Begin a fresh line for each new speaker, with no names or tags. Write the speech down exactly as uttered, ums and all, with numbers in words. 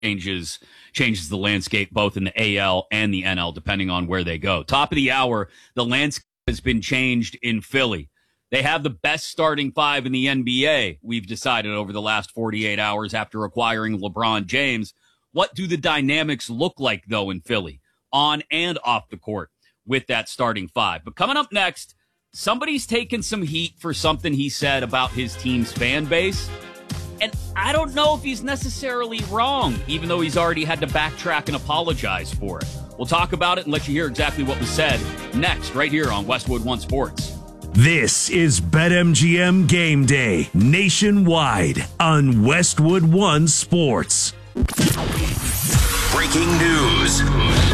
changes changes the landscape both in the A L and the N L, depending on where they go. Top of the hour, the landscape has been changed in Philly. They have the best starting five in the N B A, we've decided over the last forty-eight hours after acquiring LeBron James. What do the dynamics look like, though, in Philly, on and off the court, with that starting five? But coming up next, somebody's taken some heat for something he said about his team's fan base. And I don't know if he's necessarily wrong, even though he's already had to backtrack and apologize for it. We'll talk about it and let you hear exactly what was said next, right here on Westwood One Sports.
This is BetMGM Game Day nationwide on Westwood One Sports.
Breaking news.